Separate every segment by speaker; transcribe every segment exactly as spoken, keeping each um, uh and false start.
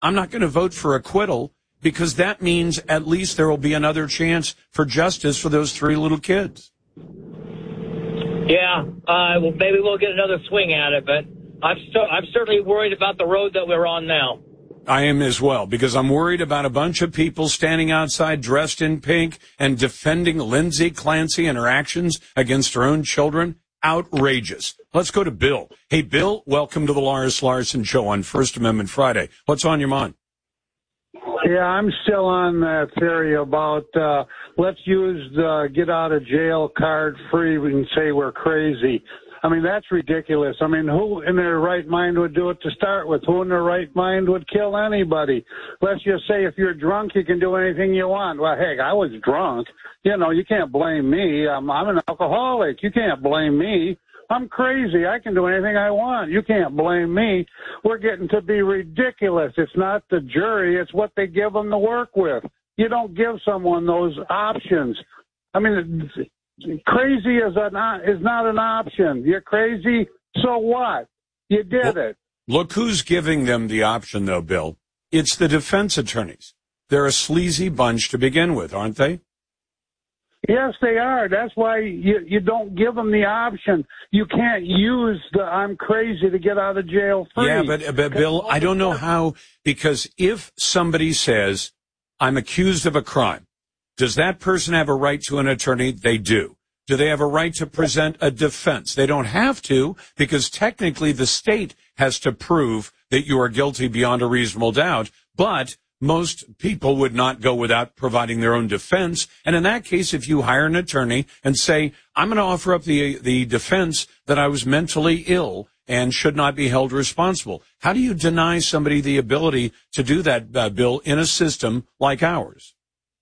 Speaker 1: I'm not going to vote for acquittal because that means at least there will be another chance for justice for those three little kids.
Speaker 2: Yeah, uh, well, maybe we'll get another swing at it, but I'm, st- I'm certainly worried about the road that we're on now.
Speaker 1: I am as well, because I'm worried about a bunch of people standing outside dressed in pink and defending Lindsay Clancy and her actions against her own children. Outrageous. Let's go to Bill. Hey, Bill, welcome to the Loris Larson Show on First Amendment Friday. What's on your mind?
Speaker 3: Yeah, I'm still on that theory about uh, let's use the get out of jail card free and say we're crazy. I mean, that's ridiculous. I mean, who in their right mind would do it to start with? Who in their right mind would kill anybody? Let's just say if you're drunk, you can do anything you want. Well, heck, I was drunk. You know, you can't blame me. I'm, I'm an alcoholic. You can't blame me. I'm crazy. I can do anything I want. You can't blame me. We're getting to be ridiculous. It's not the jury. It's what they give them to work with. You don't give someone those options. I mean, crazy is, an, is not an option. You're crazy, so what? You did
Speaker 1: well,
Speaker 3: it.
Speaker 1: Look who's giving them the option, though, Bill. It's the defense attorneys. They're a sleazy bunch to begin with, aren't they?
Speaker 3: Yes, they are. That's why you, you don't give them the option. You can't use the I'm crazy to get out of jail free.
Speaker 1: Yeah, but, but Bill, I don't know how, because if somebody says, I'm accused of a crime, does that person have a right to an attorney? They do. Do they have a right to present a defense? They don't have to, because technically the state has to prove that you are guilty beyond a reasonable doubt, but most people would not go without providing their own defense. And in that case, if you hire an attorney and say, I'm going to offer up the the defense that I was mentally ill and should not be held responsible, how do you deny somebody the ability to do that, uh, Bill, in a system like ours?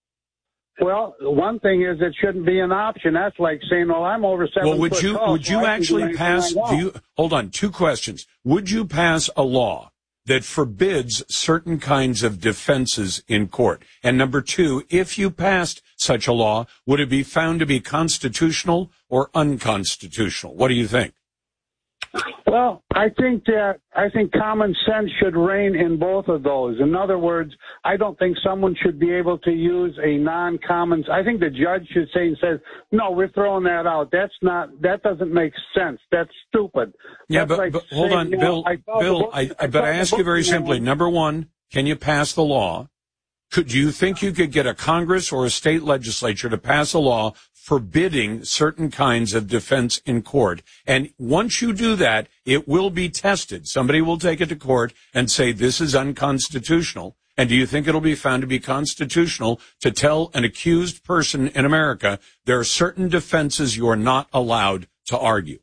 Speaker 3: Well, one thing is it shouldn't be an option. That's like saying, well, I'm over seven
Speaker 1: Well, would
Speaker 3: foot
Speaker 1: you
Speaker 3: tall,
Speaker 1: would
Speaker 3: so
Speaker 1: you
Speaker 3: I can
Speaker 1: actually
Speaker 3: do anything
Speaker 1: pass?
Speaker 3: I want.
Speaker 1: Do you hold on? Two questions. Would you pass a law that forbids certain kinds of defenses in court? And number two, if you passed such a law, would it be found to be constitutional or unconstitutional? What do you think?
Speaker 3: Well, I think that I think common sense should reign in both of those. In other words, I don't think someone should be able to use a non-common. I think the judge should say and says, "No, we're throwing that out. That's not. That doesn't make sense. That's stupid."
Speaker 1: Yeah,
Speaker 3: That's
Speaker 1: but,
Speaker 3: like
Speaker 1: but hold
Speaker 3: saying,
Speaker 1: on,
Speaker 3: you know,
Speaker 1: Bill.
Speaker 3: I saw
Speaker 1: Bill,
Speaker 3: the book-
Speaker 1: I,
Speaker 3: I
Speaker 1: but
Speaker 3: saw
Speaker 1: I
Speaker 3: the
Speaker 1: ask you
Speaker 3: book
Speaker 1: very
Speaker 3: and I
Speaker 1: simply.
Speaker 3: went,
Speaker 1: Number one, can you pass the law? Could you think you could get a Congress or a state legislature to pass a law forbidding certain kinds of defense in court? And once you do that, it will be tested. Somebody will take it to court and say this is unconstitutional. And do you think it'll be found to be constitutional to tell an accused person in America there are certain defenses you are not allowed to argue?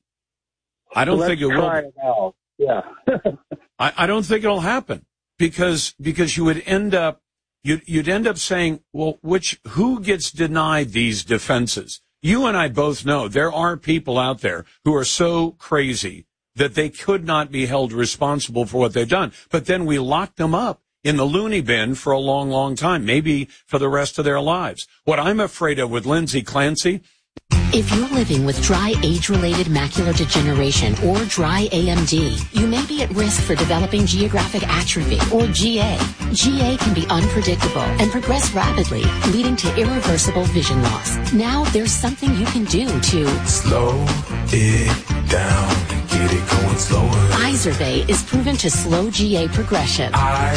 Speaker 1: I don't
Speaker 3: Let's
Speaker 1: think it will.
Speaker 3: try it out. Yeah.
Speaker 1: I, I don't think it'll happen because because you would end up you'd, you'd end up saying, well, which who gets denied these defenses? You and I both know there are people out there who are so crazy that they could not be held responsible for what they've done. But then we lock them up in the loony bin for a long, long time, maybe for the rest of their lives. What I'm afraid of with Lindsay Clancy.
Speaker 4: If you're living with dry age-related macular degeneration or dry A M D, you may be at risk for developing geographic atrophy or G A. G A can be unpredictable and progress rapidly, leading to irreversible vision loss. Now there's something you can do to
Speaker 5: slow it down and get it going slower.
Speaker 4: Izervay is proven to slow G A progression.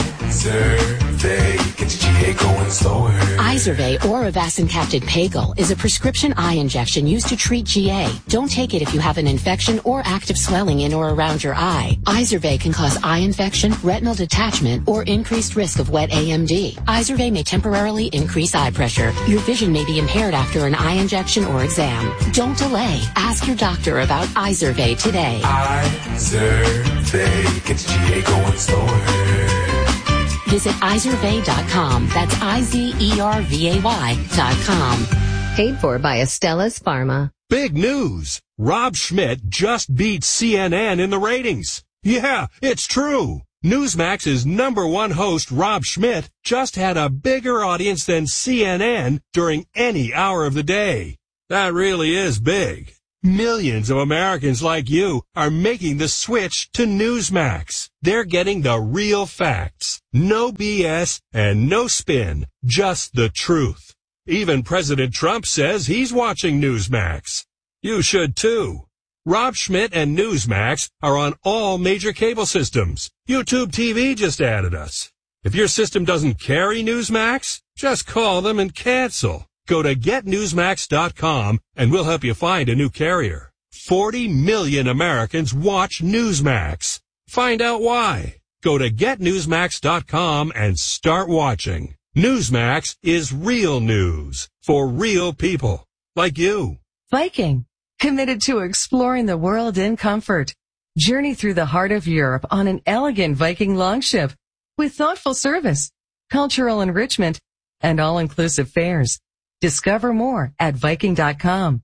Speaker 5: Izervay gets G A going slower.
Speaker 4: Izervay or avacincaptad pegol is a prescription eye injection used to treat G A. Don't take it if you have an infection or active swelling in or around your eye. Izervay can cause eye infection, retinal detachment, or increased risk of wet A M D. Izervay may temporarily increase eye pressure. Your vision may be impaired after an eye injection or exam. Don't delay. Ask your doctor about Izervay today.
Speaker 5: Izervay gets G A going slower.
Speaker 4: Visit Izervay dot com. That's I Z E R V A Y dot com.
Speaker 6: Paid for by Astellas Pharma.
Speaker 7: Big news! Rob Schmidt just beat C N N in the ratings. Yeah, it's true. Newsmax's number one host, Rob Schmidt, just had a bigger audience than C N N during any hour of the day. That really is big. Millions of Americans like you are making the switch to Newsmax. They're getting the real facts. No B S and no spin. Just the truth. Even President Trump says he's watching Newsmax. You should too. Rob Schmidt and Newsmax are on all major cable systems. YouTube T V just added us. If your system doesn't carry Newsmax, just call them and cancel. Go to get newsmax dot com and we'll help you find a new carrier. forty million Americans watch Newsmax. Find out why. Go to get newsmax dot com and start watching. Newsmax is real news for real people like you.
Speaker 8: Viking, committed to exploring the world in comfort. Journey through the heart of Europe on an elegant Viking longship with thoughtful service, cultural enrichment, and all-inclusive fares. Discover more at Viking dot com.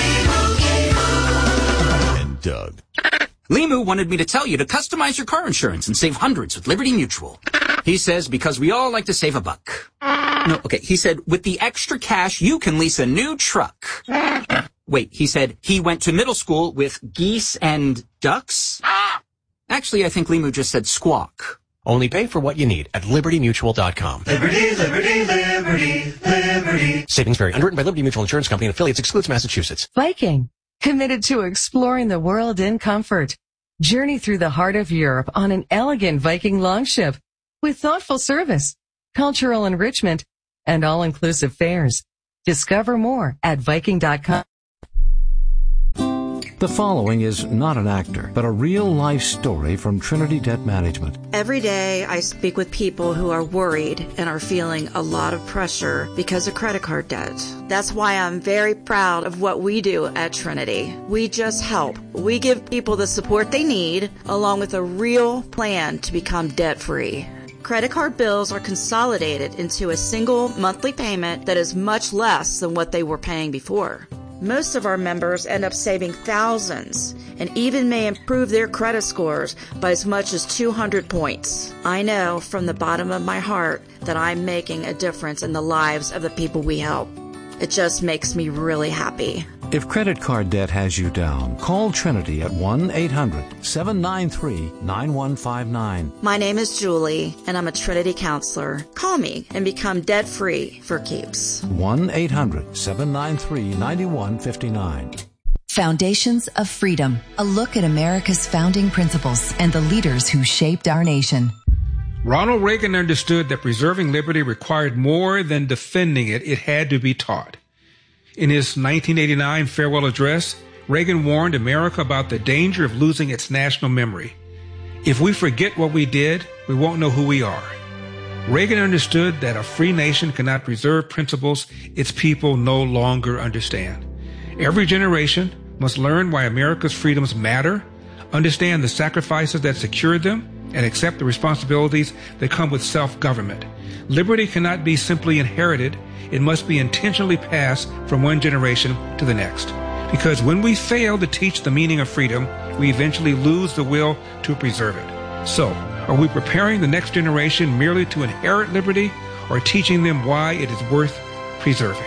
Speaker 5: And Doug.
Speaker 9: Limu wanted me to tell you to customize your car insurance and save hundreds with Liberty Mutual. He says because we all like to save a buck. No, okay, he said with the extra cash you can lease a new truck. Wait, he said he went to middle school with geese and ducks? Actually, I think Limu just said squawk.
Speaker 10: Only pay for what you need at liberty mutual dot com.
Speaker 11: Liberty, liberty, liberty, liberty.
Speaker 10: Savings vary. Underwritten by Liberty Mutual Insurance Company and affiliates. Excludes Massachusetts.
Speaker 8: Viking, committed to exploring the world in comfort. Journey through the heart of Europe on an elegant Viking longship with thoughtful service, cultural enrichment, and all-inclusive fares. Discover more at Viking dot com.
Speaker 12: The following is not an actor, but a real-life story from Trinity Debt Management.
Speaker 13: Every day I speak with people who are worried and are feeling a lot of pressure because of credit card debt. That's why I'm very proud of what we do at Trinity. We just help. We give people the support they need, along with a real plan to become debt-free. Credit card bills are consolidated into a single monthly payment that is much less than what they were paying before. Most of our members end up saving thousands and even may improve their credit scores by as much as two hundred points. I know from the bottom of my heart that I'm making a difference in the lives of the people we help. It just makes me really happy.
Speaker 12: If credit card debt has you down, call Trinity at one eight hundred seven nine three nine one five nine.
Speaker 13: My name is Julie, and I'm a Trinity counselor. Call me and become debt-free for keeps.
Speaker 12: one eight hundred seven nine three nine one five nine.
Speaker 14: Foundations of Freedom, a look at America's founding principles and the leaders who shaped our nation.
Speaker 15: Ronald Reagan understood that preserving liberty required more than defending it. It had to be taught. In his nineteen eighty-nine farewell address, Reagan warned America about the danger of losing its national memory. If we forget what we did, we won't know who we are. Reagan understood that a free nation cannot preserve principles its people no longer understand. Every generation must learn why America's freedoms matter, understand the sacrifices that secured them, and accept the responsibilities that come with self-government. Liberty cannot be simply inherited. It must be intentionally passed from one generation to the next. Because when we fail to teach the meaning of freedom, we eventually lose the will to preserve it. So, are we preparing the next generation merely to inherit liberty, or teaching them why it is worth preserving?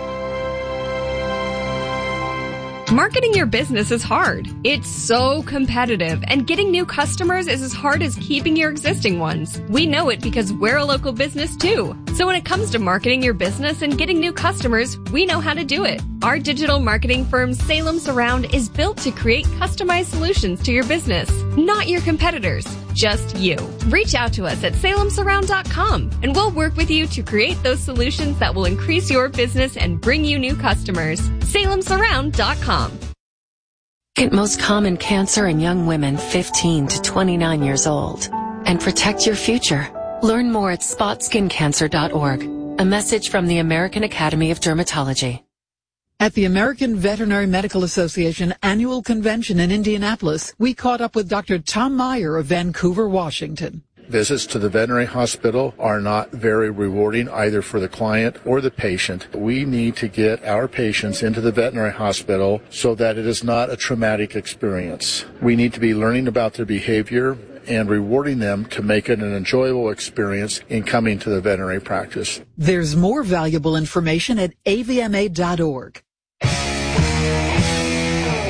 Speaker 16: Marketing your business is hard. It's so competitive, and getting new customers is as hard as keeping your existing ones. We know it because we're a local business too. So when it comes to marketing your business and getting new customers, we know how to do it. Our digital marketing firm Salem Surround is built to create customized solutions to your business, not your competitors, just you. Reach out to us at salem surround dot com and we'll work with you to create those solutions that will increase your business and bring you new customers. salem surround dot com.
Speaker 4: Get most common cancer in young women fifteen to twenty-nine years old and protect your future. Learn more at spot skin cancer dot org. A message from the American Academy of Dermatology.
Speaker 17: At the American Veterinary Medical Association annual convention in Indianapolis, we caught up with Doctor Tom Meyer of Vancouver, Washington.
Speaker 18: Visits to the veterinary hospital are not very rewarding either for the client or the patient. We need to get our patients into the veterinary hospital so that it is not a traumatic experience. We need to be learning about their behavior and rewarding them to make it an enjoyable experience in coming to the veterinary practice.
Speaker 17: There's more valuable information at A V M A dot org.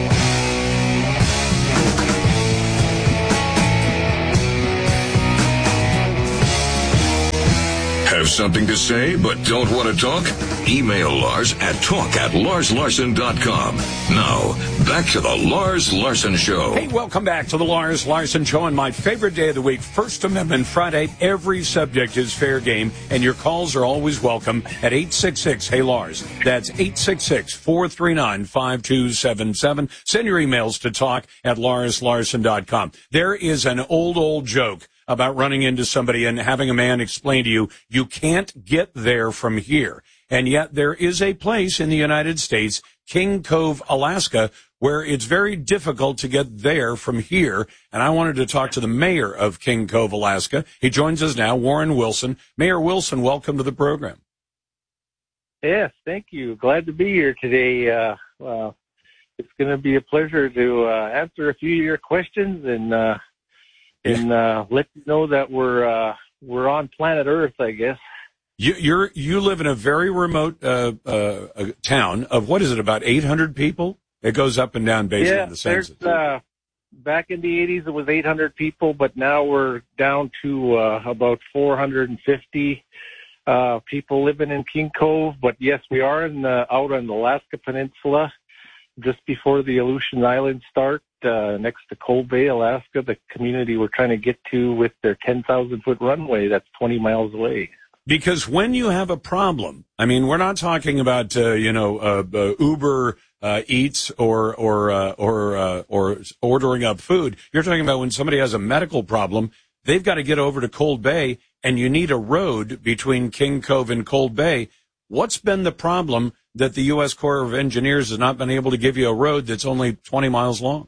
Speaker 19: Have something to say but don't want to talk? Email Lars at talk at lars larson dot com. Now, back to the Lars Larson Show.
Speaker 1: Hey, welcome back to the Lars Larson Show on my favorite day of the week, First Amendment Friday. Every subject is fair game, and your calls are always welcome at eight six six, hey Lars. That's eight six six, four three nine, five two seven seven. Send your emails to talk at lars larson dot com. There is an old, old joke about running into somebody and having a man explain to you, you can't get there from here. And yet there is a place in the United States, King Cove, Alaska, where it's very difficult to get there from here. And I wanted to talk to the mayor of King Cove, Alaska. He joins us now, Warren Wilson. Mayor Wilson, welcome to the program.
Speaker 20: Yes, thank you. Glad to be here today. Uh, uh, it's going to be a pleasure to uh, answer a few of your questions and uh, and uh, let you know that we're uh, we're on planet Earth, I guess.
Speaker 1: You you're you live in a very remote uh, uh, town of, what is it, about eight hundred people? It goes up and down based
Speaker 20: yeah,
Speaker 1: on the census.
Speaker 20: There's, uh, back in the eighties, it was eight hundred people, but now we're down to uh, about four hundred fifty uh, people living in King Cove. But yes, we are in the, out on the Alaska Peninsula, just before the Aleutian Islands start, uh, next to Cold Bay, Alaska, the community we're trying to get to with their ten thousand foot runway that's twenty miles away.
Speaker 1: Because when you have a problem, I mean, we're not talking about, uh, you know, uh, uh, Uber uh, Eats or or uh, or uh, or ordering up food. You're talking about when somebody has a medical problem, they've got to get over to Cold Bay, and you need a road between King Cove and Cold Bay. What's been the problem that the U S Corps of Engineers has not been able to give you a road that's only twenty miles long?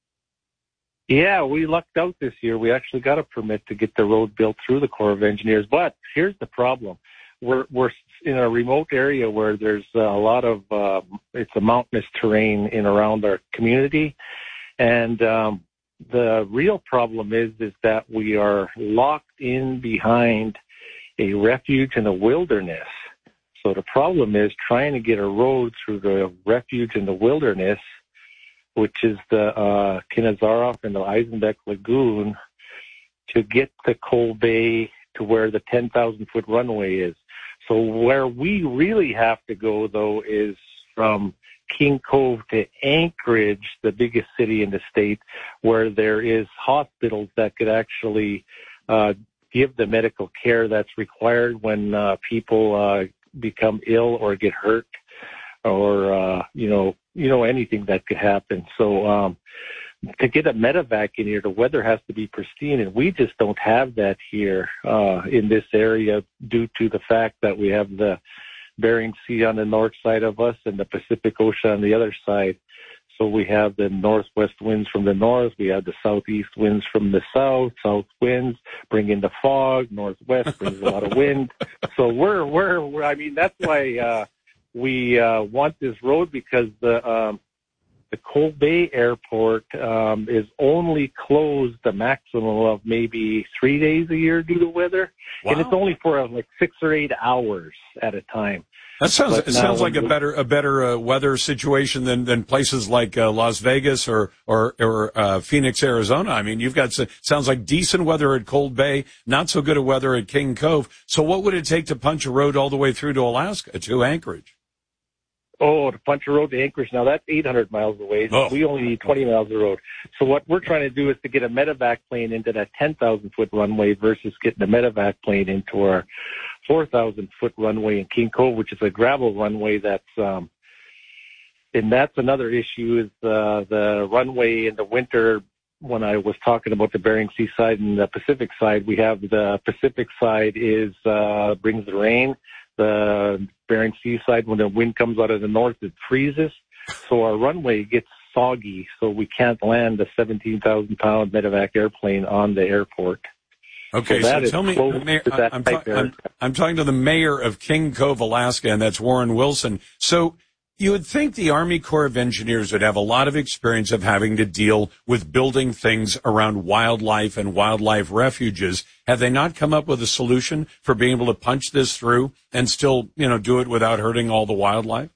Speaker 20: Yeah, we lucked out this year. We actually got a permit to get the road built through the Corps of Engineers. But here's the problem. We're we're in a remote area where there's a lot of, uh, it's a mountainous terrain in around our community. And um, the real problem is, is that we are locked in behind a refuge in the wilderness. So the problem is trying to get a road through the refuge in the wilderness, which is the uh, Kinazaroff and the Eisenbeck Lagoon, to get to Cold Bay to where the ten thousand foot runway is. So where we really have to go, though, is from King Cove to Anchorage, the biggest city in the state, where there is hospitals that could actually uh, give the medical care that's required when uh, people uh, become ill or get hurt, or uh, you know, you know, anything that could happen. So um, to get a medevac in here, the weather has to be pristine, and we just don't have that here uh, in this area due to the fact that we have the Bering Sea on the north side of us and the Pacific Ocean on the other side. So we have the northwest winds from the north, we have the southeast winds from the south, south winds bring in the fog, northwest brings a lot of wind. So we're, we're, we're I mean, that's why uh, we uh, want this road, because the um, the Cold Bay Airport um, is only closed the maximum of maybe three days a year due to weather. Wow. And it's only for uh, like six or eight hours at a time.
Speaker 1: That sounds
Speaker 20: But
Speaker 1: it sounds like a
Speaker 20: we,
Speaker 1: better a better uh, weather situation than than places like uh, Las Vegas or or or uh, Phoenix, Arizona. I mean, you've got sounds like decent weather at Cold Bay, not so good a weather at King Cove. So what would it take to punch a road all the way through to Alaska, to Anchorage?
Speaker 20: Oh, to punch a road to Anchorage. Now that's eight hundred miles away.
Speaker 1: Oh.
Speaker 20: We only need twenty miles of road. So what we're trying to do is to get a medevac plane into that ten thousand foot runway versus getting a medevac plane into our four thousand foot runway in King Cove, which is a gravel runway. That's, um, and that's another issue is, uh, the runway in the winter. When I was talking about the Bering Sea side and the Pacific side, we have the Pacific side is, uh, brings the rain. The Bering Sea side, when the wind comes out of the north, it freezes. So our runway gets soggy, so we can't land a seventeen thousand pound medevac airplane on the airport.
Speaker 1: Okay,
Speaker 20: so,
Speaker 1: so tell me, Mayor, I'm, ta- I'm, I'm talking to the mayor of King Cove, Alaska, and that's Warren Wilson. So you would think the Army Corps of Engineers would have a lot of experience of having to deal with building things around wildlife and wildlife refuges. Have they not come up with a solution for being able to punch this through and still, you know, do it without hurting all the wildlife?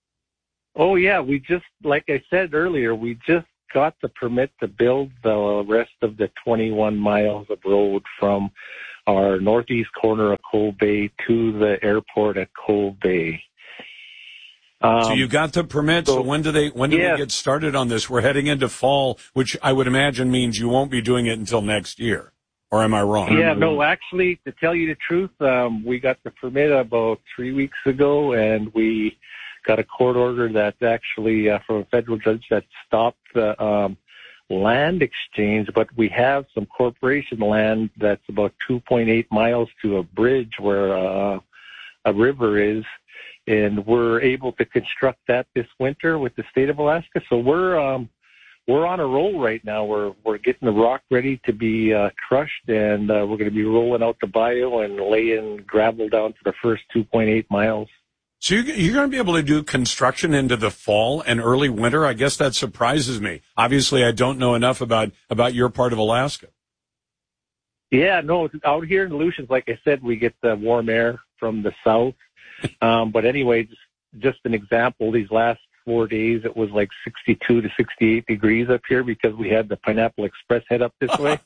Speaker 20: Oh, yeah. We just, like I said earlier, we just got the permit to build the rest of the twenty-one miles of road from our northeast corner of Cold Bay to the airport at Cold Bay. Um,
Speaker 1: so you got the permit. So, so when do they when do
Speaker 20: yeah.
Speaker 1: they get started on this? We're heading into fall, which I would imagine means you won't be doing it until next year. Or am I wrong?
Speaker 20: Yeah, no, actually, to tell you the truth, um, we got the permit about three weeks ago, and we got a court order that's actually uh, from a federal judge that stopped the um, land exchange, but we have some corporation land that's about two point eight miles to a bridge where uh, a river is. And we're able to construct that this winter with the state of Alaska. So we're um, we're on a roll right now. We're we're getting the rock ready to be uh, crushed, and uh, we're going to be rolling out the bio and laying gravel down for the first two point eight miles.
Speaker 1: So you're, you're going to be able to do construction into the fall and early winter? I guess that surprises me. Obviously, I don't know enough about, about your part of Alaska.
Speaker 20: Yeah, no, out here in Aleutians, like I said, we get the warm air from the south. Um, but anyway, just, just an example, these last four days, it was like sixty-two to sixty-eight degrees up here because we had the Pineapple Express head up this way.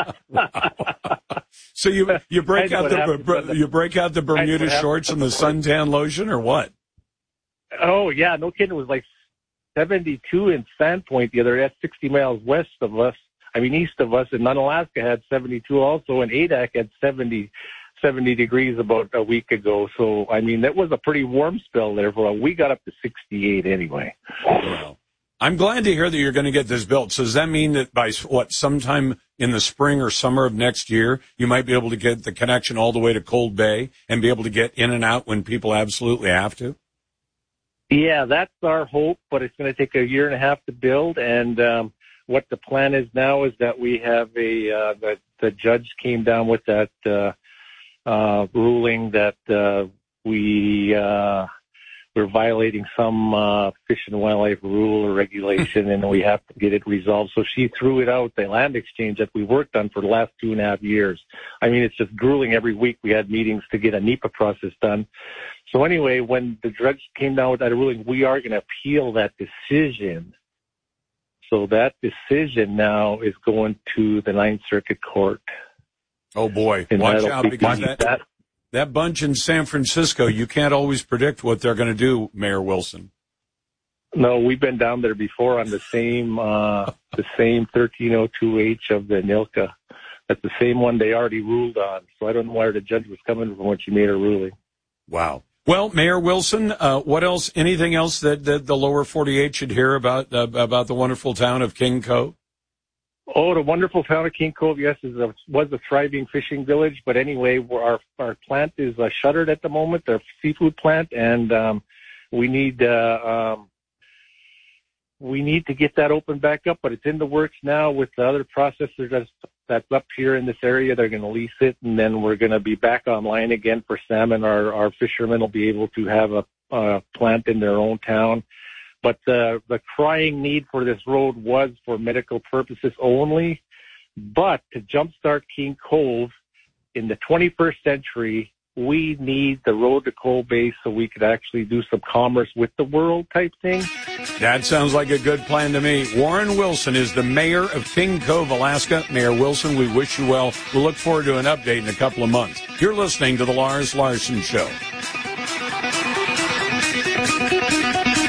Speaker 1: So you, you break out the, you break out the Bermuda shorts and the suntan lotion or what?
Speaker 20: Oh yeah, no kidding. It was like seventy-two in Sandpoint the other day. That's sixty miles west of us. I mean, east of us, and Unalaska had seventy-two also, and A D A C had seventy. seventy degrees about a week ago. So, I mean, that was a pretty warm spell there. For a, we got up to sixty-eight anyway.
Speaker 1: Well, I'm glad to hear that you're going to get this built. So does that mean that by, what, sometime in the spring or summer of next year, you might be able to get the connection all the way to Cold Bay and be able to get in and out when people absolutely have to?
Speaker 20: Yeah, that's our hope, but it's going to take a year and a half to build. And um, what the plan is now is that we have a, uh, the, the judge came down with that, uh, Uh, ruling that uh, we uh, we're violating some uh, fish and wildlife rule or regulation, and we have to get it resolved. So she threw it out, the land exchange that we worked on for the last two and a half years. I mean, it's just grueling. Every week we had meetings to get a NEPA process done. So anyway, when the judge came down with that ruling, we are going to appeal that decision. So that decision now is going to the Ninth Circuit Court.
Speaker 1: Oh, boy.
Speaker 20: And
Speaker 1: watch out, because
Speaker 20: that,
Speaker 1: that, that bunch in San Francisco, you can't always predict what they're going to do, Mayor Wilson.
Speaker 20: No, we've been down there before on the same uh, the same thirteen oh two H of the N I L C A. That's the same one they already ruled on. So I don't know where the judge was coming from when she made her ruling.
Speaker 1: Wow. Well, Mayor Wilson, uh, what else, anything else that, that the lower forty-eight should hear about uh, about the wonderful town of King Cove?
Speaker 20: Oh, the wonderful town of King Cove, yes, is a, was a thriving fishing village. But anyway, we're, our our plant is uh, shuttered at the moment, our seafood plant, and um, we need uh, um, we need to get that opened back up. But it's in the works now with the other processors that's, that's up here in this area. They're going to lease it, and then we're going to be back online again for salmon. Our our fishermen will be able to have a, a plant in their own town. But the, the crying need for this road was for medical purposes only. But to jumpstart King Cove in the twenty-first century, we need the road to Cold Bay so we could actually do some commerce with the world type thing.
Speaker 1: That sounds like a good plan to me. Warren Wilson is the mayor of King Cove, Alaska. Mayor Wilson, we wish you well. We'll look forward to an update in a couple of months. You're listening to The Lars Larson Show.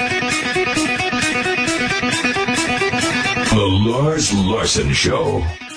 Speaker 19: The Lars Larson Show.